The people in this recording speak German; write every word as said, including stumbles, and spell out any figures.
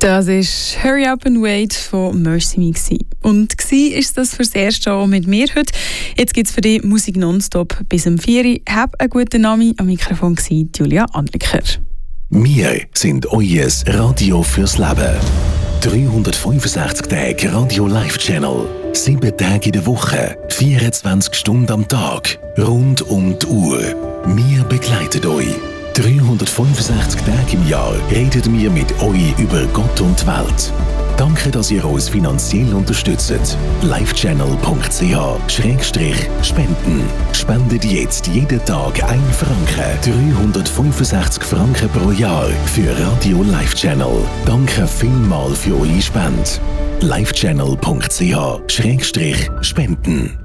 Das war «Hurry Up and Wait» von Mercy Me. Und war ist das für das erste Mal mit mir heute. Jetzt gibt es für dich Musik nonstop bis um vier Uhr. Hab einen guten Namen. Am Mikrofon war Julia Anliker. Wir sind euer Radio fürs Leben. dreihundertfünfundsechzig Tage Radio Live Channel. Sieben Tage in der Woche. vierundzwanzig Stunden am Tag. Rund um die Uhr. Wir begleiten euch. dreihundertfünfundsechzig Tage im Jahr reden wir mit euch über Gott und die Welt. Danke, dass ihr uns finanziell unterstützt. livechannel punkt c h Schrägstrich spenden. Spendet jetzt jeden Tag ein Franken. dreihundertfünfundsechzig Franken pro Jahr für Radio Live Channel. Danke vielmals für eure Spende. livechannel punkt c h Schrägstrich spenden.